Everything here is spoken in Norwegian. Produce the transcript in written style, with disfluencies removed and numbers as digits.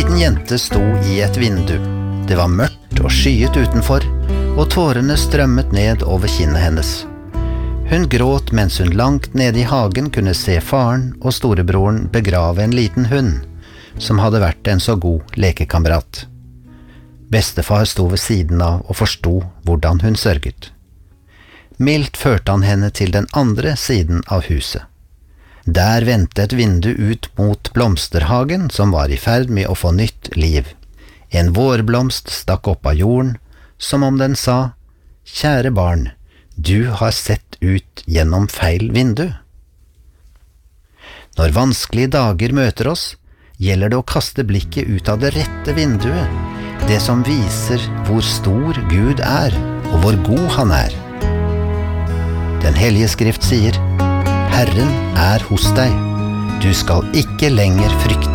liten jente sto i et vindu. Det var mørkt og skyet utenfor, og tårene strømmet ned over kinnet hennes. Hun gråt mens hun langt nede i hagen kunne se faren og storebroren begrave en liten hund, som hadde vært en så god lekekamerat. Bestefar sto ved siden av og forstod hvordan hun sørget. Mildt førte han henne til den andre siden av huset. Der vendte et vindu ut mot blomsterhagen som var i ferd med å få nytt liv. En vårblomst stakk opp av jorden, som om den sa, «Kjære barn, du har sett ut gjennom feil vindu.» Når vanskelige dager møter oss, gjelder det å kaste blikket ut av det rette vinduet, det som viser hvor stor Gud er, og hvor god han er. Den hellige skrift sier, «Herren er hos deg, du skal ikke lenger frykte